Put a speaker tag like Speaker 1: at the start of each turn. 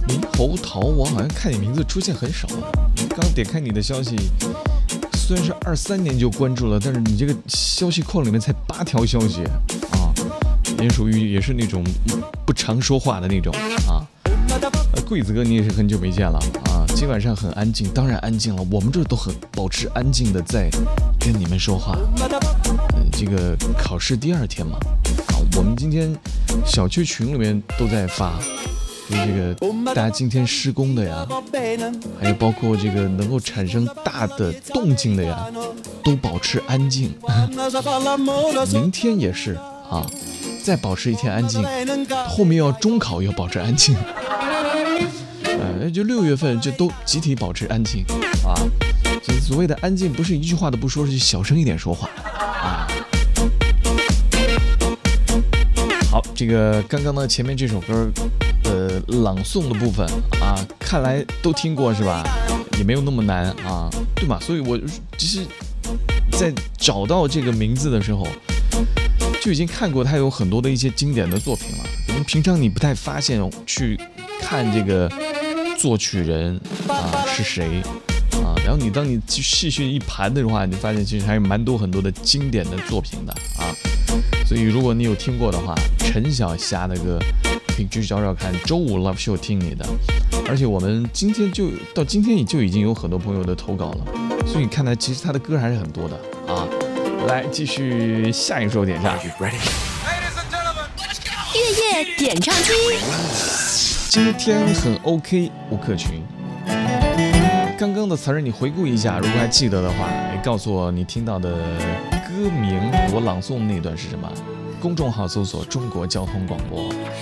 Speaker 1: 猕猴桃，我好像看你名字出现很少啊。刚点开你的消息，虽然是23年就关注了，但是你这个消息框里面才8条消息啊，也是那种不常说话的那种啊。贵子哥你也是很久没见了啊，今晚上很安静，当然安静了，我们这都很保持安静的在跟你们说话。这个考试第2天嘛，啊，我们今天小区群里面都在发，就这个大家今天施工的呀，还有包括这个能够产生大的动静的呀，都保持安静。明天也是啊，再保持1天安静，后面要中考要保持安静。就6月份就都集体保持安静啊！所谓的安静，不是一句话都不说，是小声一点说话啊。好，这个刚刚呢前面这首歌朗诵的部分啊，看来都听过是吧？也没有那么难啊，对吧？所以我其实，在找到这个名字的时候，就已经看过他有很多的一些经典的作品了。可能平常你不太发现去看这个作曲人啊是谁啊，然后当你去细细一盘的话，你发现其实还有蛮多很多的经典的作品的啊。所以如果你有听过的话，陈小霞的歌可以去找找看，周五 Love Show 听你的。而且我们今天到今天就已经有很多朋友的投稿了，所以你看来其实他的歌还是很多的啊。来继续下一首点唱。
Speaker 2: 月夜点唱机。
Speaker 1: 今天很 OK， 吴克群。刚刚的词儿你回顾一下，如果还记得的话，告诉我你听到的歌名，我朗诵那段是什么？公众号搜索中国交通广播。